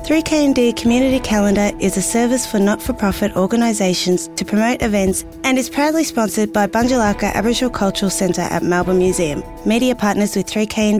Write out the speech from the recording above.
3KND Community Calendar is a service for not-for-profit organisations to promote events and is proudly sponsored by Bunjalaka Aboriginal Cultural Centre at Melbourne Museum. Media partners with 3KND